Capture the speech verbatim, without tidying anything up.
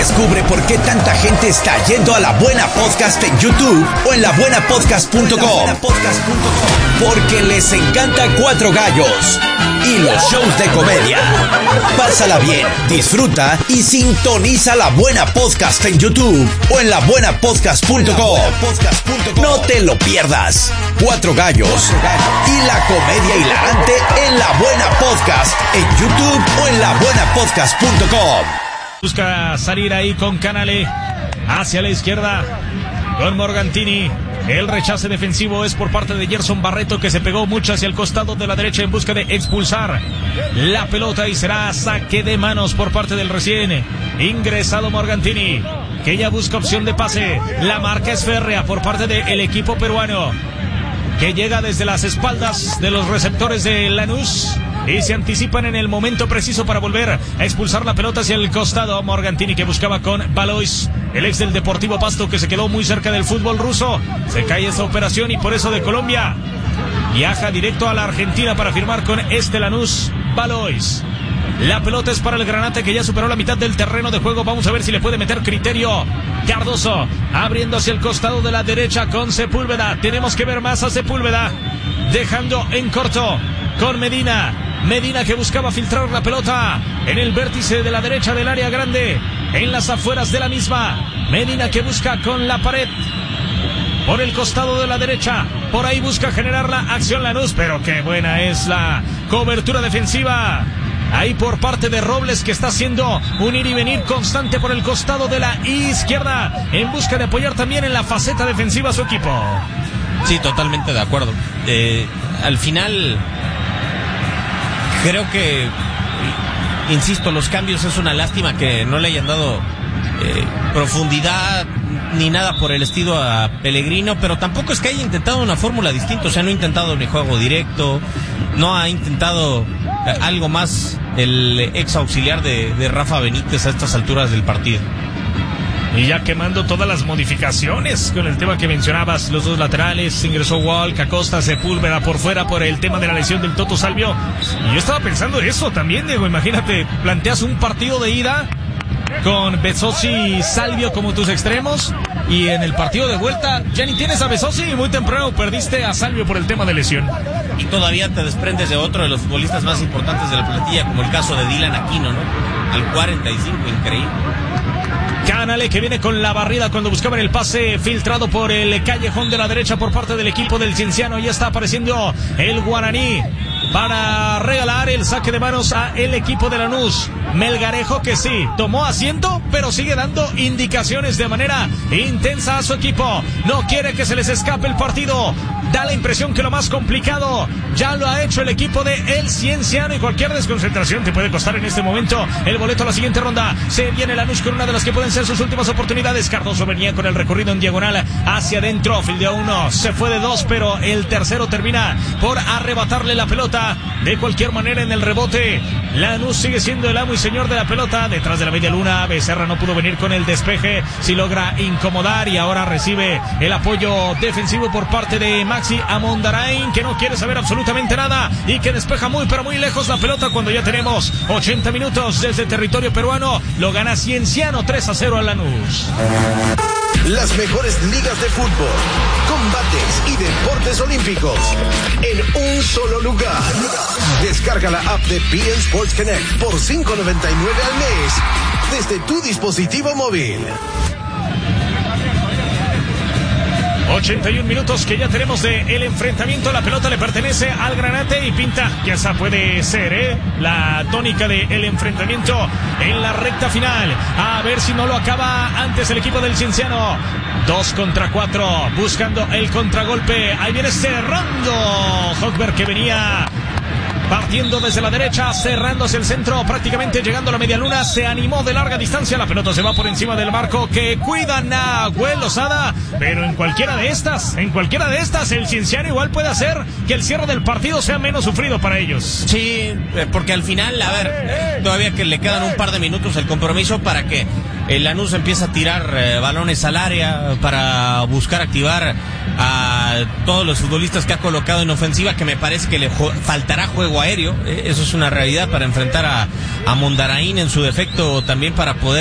Descubre por qué tanta gente está yendo a La Buena Podcast en YouTube o en la buena podcast punto com. Porque les encanta Cuatro Gallos y los shows de comedia. Pásala bien, disfruta y sintoniza La Buena Podcast en YouTube o en la buena podcast punto com. No te lo pierdas. Cuatro Gallos y la comedia hilarante en La Buena Podcast en YouTube o en la buena podcast punto com. Busca salir ahí con Canale hacia la izquierda con Morgantini. El rechace defensivo es por parte de Gerson Barreto, que se pegó mucho hacia el costado de la derecha en busca de expulsar la pelota, y será saque de manos por parte del recién ingresado Morgantini, que ya busca opción de pase. La marca es férrea por parte del equipo peruano, que llega desde las espaldas de los receptores de Lanús y se anticipan en el momento preciso para volver a expulsar la pelota hacia el costado. Morgantini, que buscaba con Valois, el ex del Deportivo Pasto, que se quedó muy cerca del fútbol ruso. Se cae esa operación y por eso de Colombia viaja directo a la Argentina para firmar con este Lanús, Valois. La pelota es para el Granate, que ya superó la mitad del terreno de juego. Vamos a ver si le puede meter criterio Cardoso, abriendo hacia el costado de la derecha con Sepúlveda. Tenemos que ver más a Sepúlveda, dejando en corto con Medina. Medina, que buscaba filtrar la pelota en el vértice de la derecha del área grande, en las afueras de la misma. Medina, que busca con la pared por el costado de la derecha. Por ahí busca generar la acción Lanús, pero qué buena es la cobertura defensiva ahí por parte de Robles, que está haciendo un ir y venir constante por el costado de la izquierda en busca de apoyar también en la faceta defensiva a su equipo. Sí, totalmente de acuerdo. Eh, al final, creo que, insisto, los cambios es una lástima que no le hayan dado eh, profundidad ni nada por el estilo a Pellegrino, pero tampoco es que haya intentado una fórmula distinta. O sea, no ha intentado ni juego directo, no ha intentado eh, algo más el ex auxiliar de, de Rafa Benítez a estas alturas del partido. Y ya quemando todas las modificaciones con el tema que mencionabas, los dos laterales, ingresó Walk, Acosta, Sepúlveda por fuera por el tema de la lesión del Toto Salvio. Y yo estaba pensando eso también, Diego, imagínate, planteas un partido de ida con Bezosi y Salvio como tus extremos, y en el partido de vuelta ya ni tienes a Bezosi y muy temprano perdiste a Salvio por el tema de lesión. Y todavía te desprendes de otro de los futbolistas más importantes de la plantilla, como el caso de Dylan Aquino, ¿no? Al cuarenta y cinco, increíble. Canale, que viene con la barrida cuando buscaban el pase filtrado por el callejón de la derecha por parte del equipo del Cienciano. Ya está apareciendo el Guaraní para regalar el saque de manos a el equipo de Lanús. Melgarejo, que sí, tomó asiento, pero sigue dando indicaciones de manera intensa a su equipo. No quiere que se les escape el partido. Da la impresión que lo más complicado ya lo ha hecho el equipo de El Cienciano, y cualquier desconcentración te puede costar en este momento el boleto a la siguiente ronda. Se viene Lanús con una de las que pueden ser sus últimas oportunidades. Cardoso venía con el recorrido en diagonal hacia adentro, fildeó uno, se fue de dos, pero el tercero termina por arrebatarle la pelota. De cualquier manera, en el rebote, Lanús sigue siendo el amo y señor de la pelota. Detrás de la media luna, Becerra no pudo venir con el despeje, si logra incomodar, y ahora recibe el apoyo defensivo por parte de Maxi Amondarain, que no quiere saber absolutamente nada y que despeja muy pero muy lejos la pelota cuando ya tenemos ochenta minutos desde territorio peruano. Lo gana Cienciano tres a cero a Lanús. Las mejores ligas de fútbol, combates y deportes olímpicos en un solo lugar. Descarga la app de B N Sports Connect por cinco noventa y nueve al mes desde tu dispositivo móvil. ochenta y un minutos que ya tenemos de el enfrentamiento. La pelota le pertenece al Granate y pinta que esa puede ser ¿eh? la tónica del enfrentamiento en la recta final. A ver si no lo acaba antes el equipo del Cienciano. Dos contra cuatro, buscando el contragolpe. Ahí viene cerrando Hochberg, que venía partiendo desde la derecha, cerrándose el centro, prácticamente llegando a la media luna. Se animó de larga distancia, la pelota se va por encima del marco que cuida Nahuel Lozada, pero en cualquiera de estas, en cualquiera de estas el Cienciano igual puede hacer que el cierre del partido sea menos sufrido para ellos. Sí, porque al final, a ver, todavía que le quedan un par de minutos el compromiso para que el Lanús empiece a tirar eh, balones al área, para buscar activar a todos los futbolistas que ha colocado en ofensiva, que me parece que le jo- faltará juego aéreo. Eh, eso es una realidad para enfrentar a, a Mondarain en su defecto, también para poder